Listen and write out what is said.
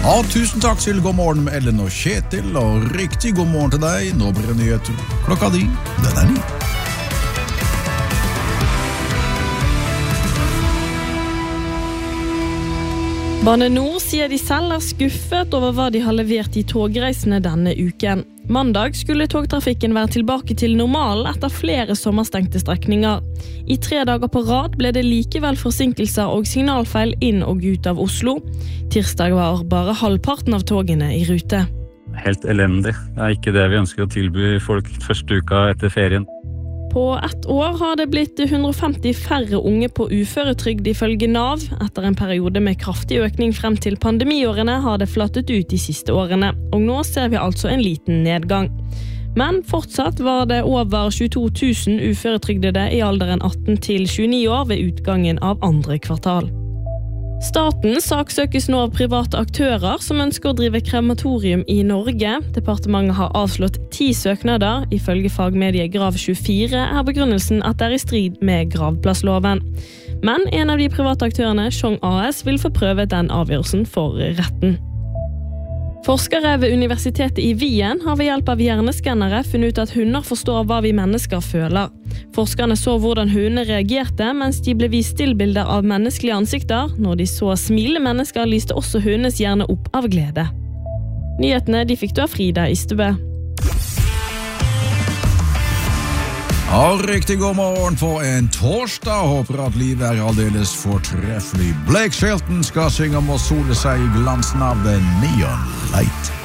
Ja, tusen takk til God morgen med Ellen og Kjetil, og riktig god morgen til deg. Nå blir det nyheter. Klokka di, den er 9. Bane Nor sier de selv skuffet over hva de har levert i togreisene denne uken. Mandag skulle togtrafikken være tilbake til normalen etter flere sommerstengte strekninger. I 3 dager på rad ble det likevel forsinkelser og signalfeil inn og ut av Oslo. Tirsdag var bare halvparten av togene i rute. Helt elendig. Det er ikke det vi ønsker å tilby folk første uka etter ferien. På 1 år har det blitt 150 færre unge på uføretrygd ifølge NAV. Etter en periode med kraftig økning frem til pandemiårene har det flattet ut de siste årene, og nå ser vi altså en liten nedgang. Men fortsatt var det over 22 000 uføretrygdede i alderen 18 til 29 år ved utgangen av 2. kvartal. Staten saksøkes nå av private aktører som ønsker å drive krematorium i Norge. Departementet har avslått 10 søknader. Ifølge fagmediet Grav24 er begrunnelsen at det er i strid med gravplassloven. Men en av de private aktørene, Chong AS, vil få prøvet den avgjørelsen for retten. Forskere ved Universitetet i Wien har ved hjelp av hjerneskannere funnet ut at hunder forstår hva vi mennesker føler. Forskerne så hvordan hundene reagerte mens de ble vist stillbilder av menneskelige ansikter. Når de så smilende mennesker, lyste også hundenes hjerne opp av glede. Nyhetene de fikk du av Frida Istebø. Ja, riktig god morgen på en torsdag. Håper at livet er aldeles fortreffelig. Blake Shelton skal synge om å sole seg i glansen av The Neon Light.